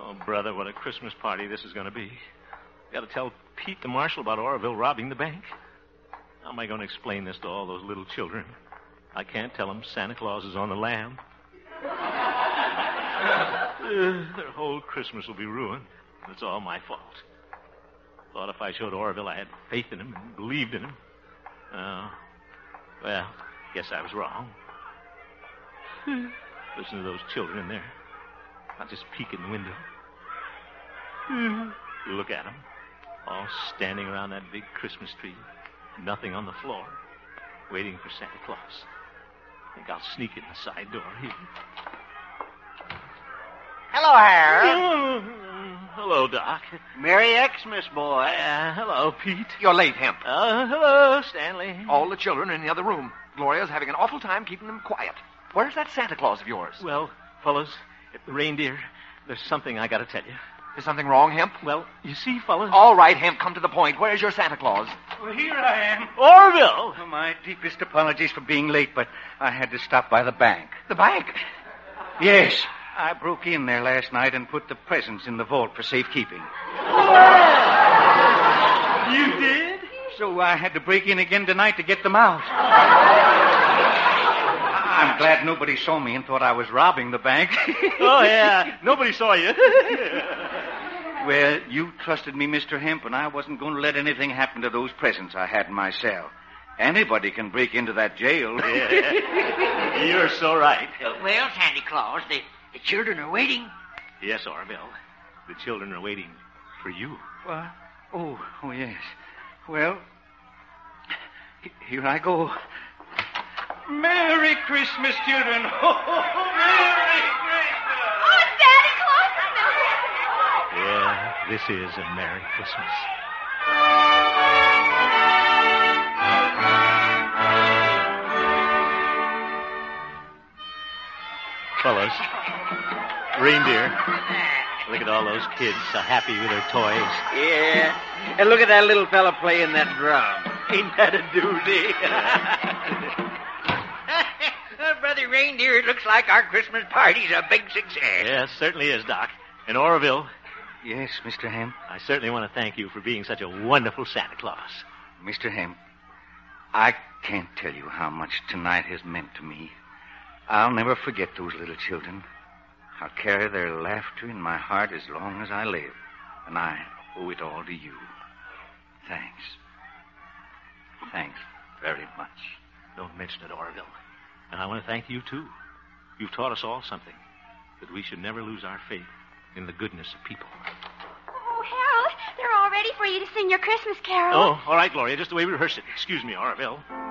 Oh, brother, what a Christmas party this is going to be. Got to tell Pete the marshal about Oroville robbing the bank. How am I going to explain this to all those little children? I can't tell them Santa Claus is on the lam. Their whole Christmas will be ruined. It's all my fault. Thought if I showed Oroville I had faith in him and believed in him. Well, guess I was wrong. Listen to those children in there. I'll just peek in the window. Look at them. All standing around that big Christmas tree. Nothing on the floor. Waiting for Santa Claus. I think I'll sneak in the side door here. Hello, Harold. Hello, Doc. Merry Xmas, boy. Hello, Pete. You're late, Hemp. Hello, Stanley. All the children are in the other room. Gloria's having an awful time keeping them quiet. Where's that Santa Claus of yours? Well, fellas, the reindeer, there's something I got to tell you. Is something wrong, Hemp? Well, you see, fellas... All right, Hemp, come to the point. Where's your Santa Claus? Well, here I am. Orville! Oh, my deepest apologies for being late, but I had to stop by the bank. The bank? Yes. I broke in there last night and put the presents in the vault for safekeeping. You did? So I had to break in again tonight to get them out. I'm glad nobody saw me and thought I was robbing the bank. Oh, yeah. Nobody saw you. Well, you trusted me, Mr. Hemp, and I wasn't going to let anything happen to those presents I had in my cell. Anybody can break into that jail. Yeah. You're so right. Well, Santa Claus, the children are waiting. Yes, Orville. The children are waiting for you. What? Oh, yes. Well, here I go. Merry Christmas, children. Merry Christmas. Oh, Santa Claus is Yeah, this is a Merry Christmas. Fellas, reindeer, look at all those kids so happy with their toys. Yeah. And look at that little fella playing that drum. Ain't that a doozy? Brother Reindeer, it looks like our Christmas party's a big success. Yes, certainly is, Doc. And Oroville, Yes, Mr. Hemp. I certainly want to thank you for being such a wonderful Santa Claus. Mr. Hemp, I can't tell you how much tonight has meant to me. I'll never forget those little children. I'll carry their laughter in my heart as long as I live. And I owe it all to you. Thanks. Thanks very much. Don't mention it, Orville. And I want to thank you, too. You've taught us all something. That we should never lose our faith in the goodness of people. Oh, Harold, they're all ready for you to sing your Christmas carol. Oh, all right, Gloria. Just the way we rehearsed it. Excuse me, Orville.